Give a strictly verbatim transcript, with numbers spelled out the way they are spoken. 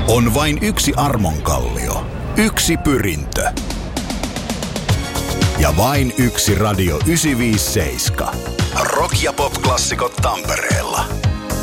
On vain yksi armonkallio, yksi pyrintö. Ja vain yksi Radio yhdeksänsataaviisikymmentäseitsemän. Rock- ja pop-klassikot Tampereella.